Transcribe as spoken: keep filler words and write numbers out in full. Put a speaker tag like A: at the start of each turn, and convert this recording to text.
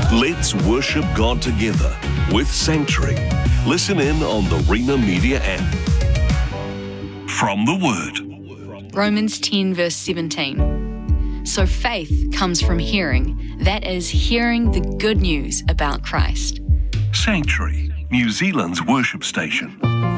A: Let's worship God together with Sanctuary. Listen in on the Rhema Media app. From the Word.
B: Romans ten verse seventeen. So faith comes from hearing, that is, hearing the good news about Christ.
A: Sanctuary, New Zealand's worship station.